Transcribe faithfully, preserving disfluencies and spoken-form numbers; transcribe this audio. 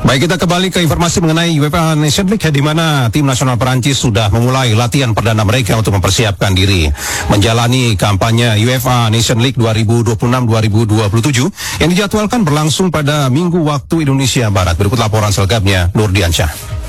Baik, kita kembali ke informasi mengenai UEFA Nations League, di mana tim nasional Perancis sudah memulai latihan perdana mereka untuk mempersiapkan diri menjalani kampanye UEFA Nations League dua ribu dua puluh enam dua ribu dua puluh tujuh yang dijadwalkan berlangsung pada Minggu waktu Indonesia Barat. Berikut laporan selengkapnya Nur Diansyah.